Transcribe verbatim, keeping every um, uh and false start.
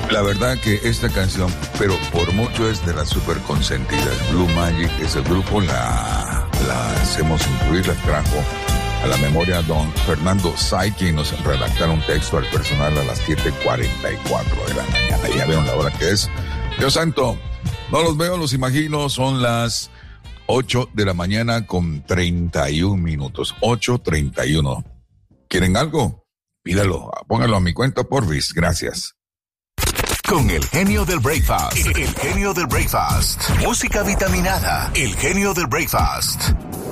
La verdad que esta canción, pero por mucho es de las super consentidas. Blue Magic es el grupo, la, la hacemos incluir, la trajo a la memoria don Fernando Say, quien nos redactará un texto al personal a las siete cuarenta y cuatro de la mañana. Ya vieron la hora que es. Dios santo, no los veo, los imagino, son las ocho de la mañana con treinta y un minutos. ocho treinta y uno. ¿Quieren algo? Pídalo, póngalo a mi cuenta, porfis. Gracias. Con el genio del breakfast. El genio del breakfast. Música vitaminada. El genio del breakfast.